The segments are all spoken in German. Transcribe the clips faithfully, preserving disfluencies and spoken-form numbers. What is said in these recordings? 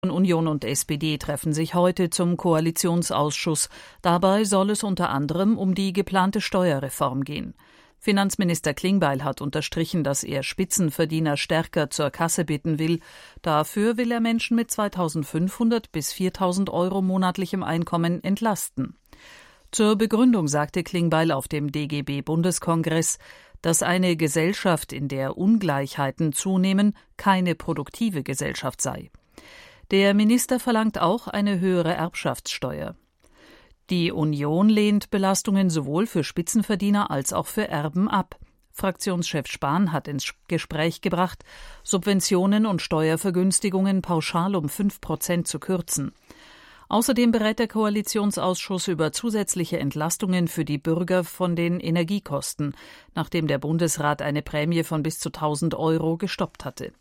Union und S P D treffen sich heute zum Koalitionsausschuss. Dabei soll es unter anderem um die geplante Steuerreform gehen. Finanzminister Klingbeil hat unterstrichen, dass er Spitzenverdiener stärker zur Kasse bitten will. Dafür will er Menschen mit zweitausendfünfhundert bis viertausend Euro monatlichem Einkommen entlasten. Zur Begründung sagte Klingbeil auf dem D G B-Bundeskongress, dass eine Gesellschaft, in der Ungleichheiten zunehmen, keine produktive Gesellschaft sei. Der Minister verlangt auch eine höhere Erbschaftssteuer. Die Union lehnt Belastungen sowohl für Spitzenverdiener als auch für Erben ab. Fraktionschef Spahn hat ins Gespräch gebracht, Subventionen und Steuervergünstigungen pauschal um fünf Prozent zu kürzen. Außerdem berät der Koalitionsausschuss über zusätzliche Entlastungen für die Bürger von den Energiekosten, nachdem der Bundesrat eine Prämie von bis zu tausend Euro gestoppt hatte.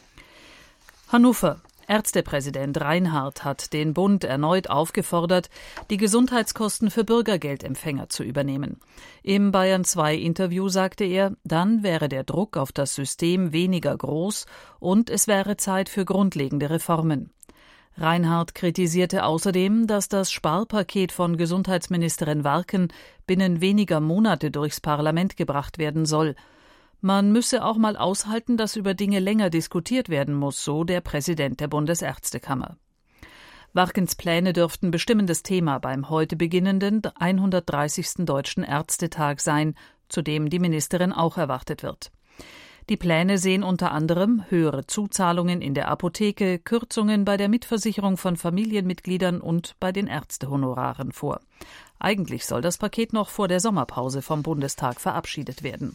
Hannover. Ärztepräsident Reinhardt hat den Bund erneut aufgefordert, die Gesundheitskosten für Bürgergeldempfänger zu übernehmen. Im Bayern zwei Interview sagte er, dann wäre der Druck auf das System weniger groß und es wäre Zeit für grundlegende Reformen. Reinhardt kritisierte außerdem, dass das Sparpaket von Gesundheitsministerin Warken binnen weniger Monate durchs Parlament gebracht werden soll. Man müsse auch mal aushalten, dass über Dinge länger diskutiert werden muss, so der Präsident der Bundesärztekammer. Warkens Pläne dürften bestimmendes Thema beim heute beginnenden hundertdreißigsten Deutschen Ärztetag sein, zu dem die Ministerin auch erwartet wird. Die Pläne sehen unter anderem höhere Zuzahlungen in der Apotheke, Kürzungen bei der Mitversicherung von Familienmitgliedern und bei den Ärztehonoraren vor. Eigentlich soll das Paket noch vor der Sommerpause vom Bundestag verabschiedet werden.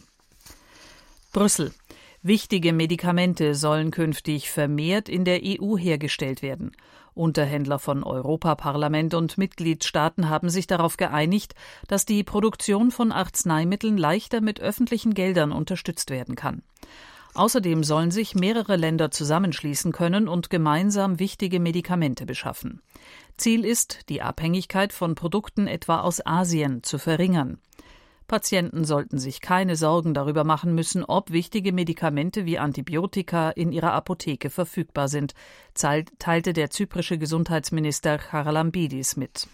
Brüssel. Wichtige Medikamente sollen künftig vermehrt in der E U hergestellt werden. Unterhändler von Europaparlament und Mitgliedstaaten haben sich darauf geeinigt, dass die Produktion von Arzneimitteln leichter mit öffentlichen Geldern unterstützt werden kann. Außerdem sollen sich mehrere Länder zusammenschließen können und gemeinsam wichtige Medikamente beschaffen. Ziel ist, die Abhängigkeit von Produkten etwa aus Asien zu verringern. Patienten sollten sich keine Sorgen darüber machen müssen, ob wichtige Medikamente wie Antibiotika in ihrer Apotheke verfügbar sind, teilte der zyprische Gesundheitsminister Charalambidis mit.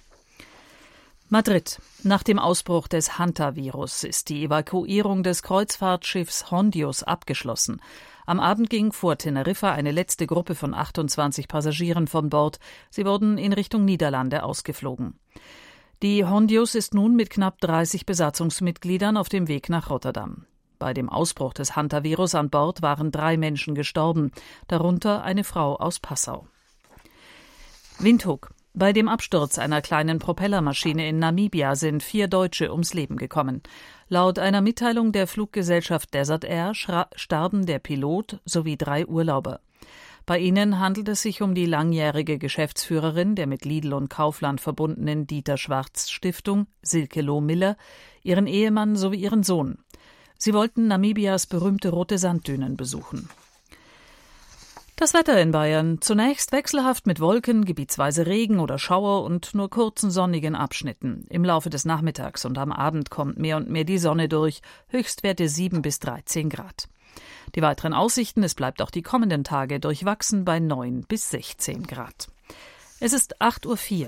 Madrid. Nach dem Ausbruch des Hanta-Virus ist die Evakuierung des Kreuzfahrtschiffs Hondius abgeschlossen. Am Abend ging vor Teneriffa eine letzte Gruppe von achtundzwanzig Passagieren von Bord. Sie wurden in Richtung Niederlande ausgeflogen. Die Hondius ist nun mit knapp dreißig Besatzungsmitgliedern auf dem Weg nach Rotterdam. Bei dem Ausbruch des Hanta-Virus an Bord waren drei Menschen gestorben, darunter eine Frau aus Passau. Windhoek. Bei dem Absturz einer kleinen Propellermaschine in Namibia sind vier Deutsche ums Leben gekommen. Laut einer Mitteilung der Fluggesellschaft Desert Air starben der Pilot sowie drei Urlauber. Bei ihnen handelt es sich um die langjährige Geschäftsführerin der mit Lidl und Kaufland verbundenen Dieter-Schwarz-Stiftung, Silke Lohmiller, ihren Ehemann sowie ihren Sohn. Sie wollten Namibias berühmte rote Sanddünen besuchen. Das Wetter in Bayern. Zunächst wechselhaft mit Wolken, gebietsweise Regen oder Schauer und nur kurzen sonnigen Abschnitten. Im Laufe des Nachmittags und am Abend kommt mehr und mehr die Sonne durch, Höchstwerte sieben bis dreizehn Grad. Die weiteren Aussichten, es bleibt auch die kommenden Tage durchwachsen bei neun bis sechzehn Grad. Es ist acht Uhr vier.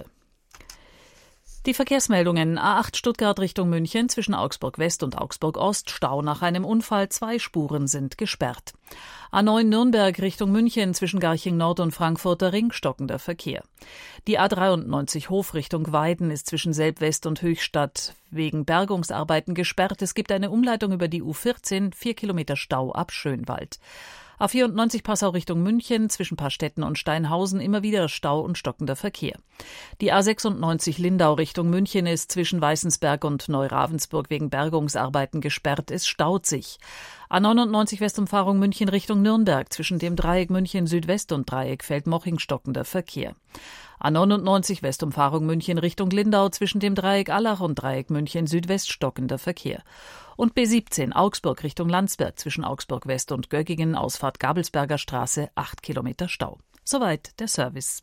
Die Verkehrsmeldungen: A acht Stuttgart Richtung München zwischen Augsburg West und Augsburg Ost, Stau nach einem Unfall, zwei Spuren sind gesperrt. A neun Nürnberg Richtung München zwischen Garching Nord und Frankfurter Ring, stockender Verkehr. Die A dreiundneunzig Hof Richtung Weiden ist zwischen Selb-West und Höchstadt wegen Bergungsarbeiten gesperrt. Es gibt eine Umleitung über die U vierzehn, vier Kilometer Stau ab Schönwald. A vierundneunzig Passau Richtung München zwischen Paarstetten und Steinhausen immer wieder Stau und stockender Verkehr. Die A sechsundneunzig Lindau Richtung München ist zwischen Weißensberg und Neuravensburg wegen Bergungsarbeiten gesperrt. Es staut sich. A neunundneunzig Westumfahrung München Richtung Nürnberg zwischen dem Dreieck München Südwest und Dreieck Feldmoching stockender Verkehr. A neunundneunzig Westumfahrung München Richtung Lindau zwischen dem Dreieck Allach und Dreieck München Südwest stockender Verkehr. Und B siebzehn Augsburg Richtung Landsberg zwischen Augsburg West und Göggingen, Ausfahrt Gabelsberger Straße, acht Kilometer Stau. Soweit der Service.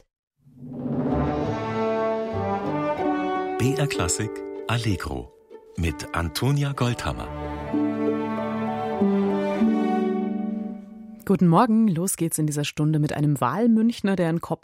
B R Klassik Allegro mit Antonia Goldhammer. Guten Morgen, los geht's in dieser Stunde mit einem Wahlmünchner, der in Kopenhagen